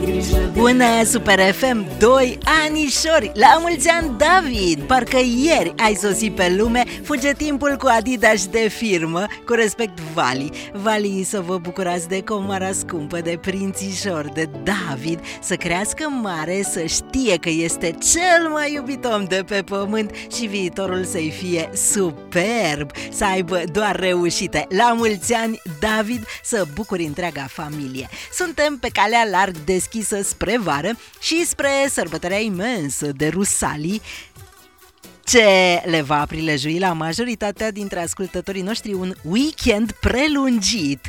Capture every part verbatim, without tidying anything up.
Bună, Super F M, doi anișori! La mulți ani, David! Parcă ieri ai sosit pe lume, fuge timpul cu Adidas de firmă, cu respect, Vali. Vali, să vă bucurați de comara scumpă, de prințișor, de David, să crească mare, să știe că este cel mai iubit om de pe pământ și viitorul să-i fie superb, să aibă doar reușite. La mulți ani, David, să bucuri întreaga familie. Suntem pe calea larg deschisă spre vară și spre sărbătoarea imensă de Rusalii, ce le va prilejui la majoritatea dintre ascultătorii noștri un weekend prelungit.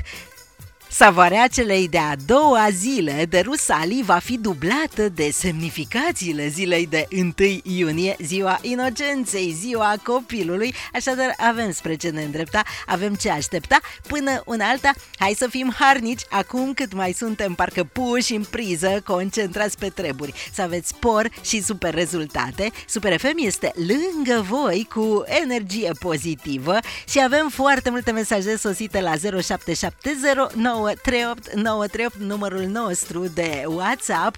Savoarea celei de-a doua zile de Rusalii va fi dublată de semnificațiile zilei de întâi iunie, ziua inocenței, ziua copilului, așadar avem spre ce ne îndrepta, avem ce aștepta până una alta. Hai să fim harnici acum cât mai suntem parcă puși în priză, concentrați pe treburi, să aveți spor și super rezultate. Super F M este lângă voi cu energie pozitivă și avem foarte multe mesaje sosite la zero șapte șapte zero nouă trei opt nouă trei opt, numărul nostru de WhatsApp,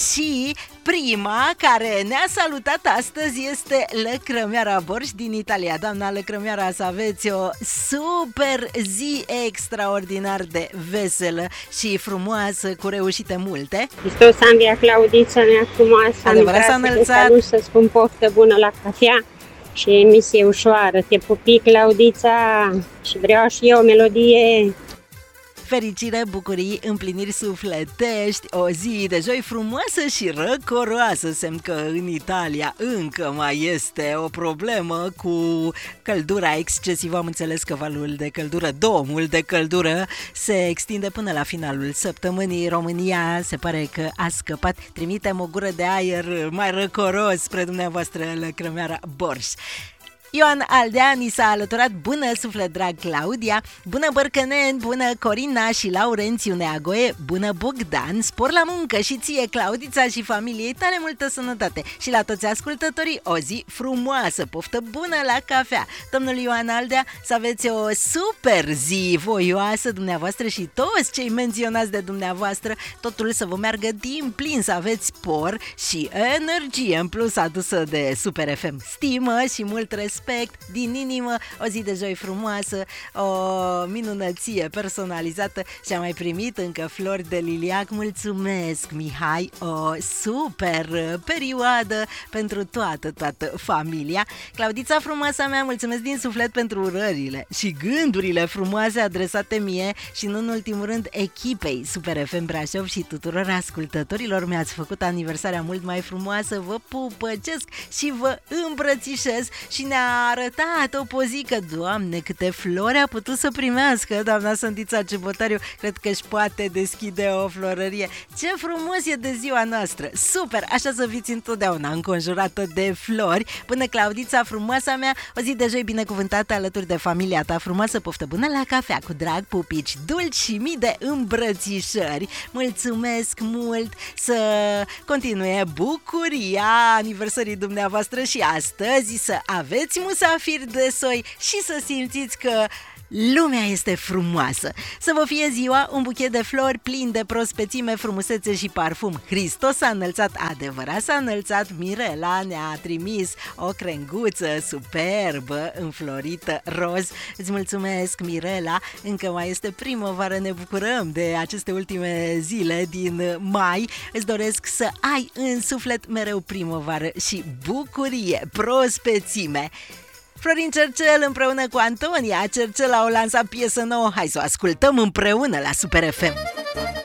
și prima care ne-a salutat astăzi este Lăcrămioara Borș din Italia. Doamna Lăcrămioara, să aveți o super zi extraordinar de veselă și frumoasă, cu reușite multe. Hristos a înviat, Claudița mea frumoasă. Adevărat s-a înălțat. Salut, să spun poftă bună la cafea și emisie ușoară. Te pupi, Claudița, și vreau și eu o melodie. Fericire, bucurii, împliniri sufletești, o zi de joi frumoasă și răcoroasă, semn că în Italia încă mai este o problemă cu căldura excesivă. Am înțeles că valul de căldură, domul de căldură, se extinde până la finalul săptămânii. România se pare că a scăpat. Trimitem o gură de aer mai răcoros spre dumneavoastră, Lăcrămioara Borș. Ioan Aldea ni s-a alăturat. Bună suflet drag, Claudia. Bună Bărcănen, bună Corina și Laurențiu Neagoe. Bună Bogdan, spor la muncă și ție, Claudița, și familiei tale multă sănătate. Și la toți ascultătorii o zi frumoasă, poftă bună la cafea. Domnul Ioan Aldea, să aveți o super zi voioasă dumneavoastră și toți cei menționați de dumneavoastră, totul să vă meargă din plin, să aveți spor și energie în plus adusă de Super F M. Stimă și mult respect. Respect, din inimă, o zi de joi frumoasă, o minunăție personalizată. Și am mai primit încă flori de liliac. Mulțumesc, Mihai, o super perioadă pentru toată, toată familia. Claudița frumoasa mea, mulțumesc din suflet pentru urările și gândurile frumoase adresate mie și, în ultimul rând, echipei Super F M Brașov și tuturor ascultătorilor. Mi-ați făcut aniversarea mult mai frumoasă, vă pupăcesc și vă îmbrățișez. Și ne-a arătat o pozică. Doamne, câte flori a putut să primească doamna Sândița Cebotariu. Cred că își poate deschide o florărie. Ce frumos e de ziua noastră. Super, așa să fiți întotdeauna înconjurată de flori. Până, Claudița frumoasa mea, o zi de joi binecuvântată alături de familia ta frumoasă, poftă bună la cafea, cu drag, pupici dulci și mii de îmbrățișări. Mulțumesc mult, să continue bucuria aniversării dumneavoastră și astăzi să aveți musafiri de soi și să simțiți că lumea este frumoasă. Să vă fie ziua un buchet de flori plin de prospețime, frumusețe și parfum. Hristos s-a înălțat, adevărat s-a înălțat. Mirela ne-a trimis o crenguță superbă, înflorită, roz. Îți mulțumesc, Mirela, încă mai este primăvară, ne bucurăm de aceste ultime zile din mai. Îți doresc să ai în suflet mereu primăvară și bucurie, prospețime. Florin Cercel împreună cu Antonia Cercel au lansat piesă nouă. Hai să o ascultăm împreună la Super F M.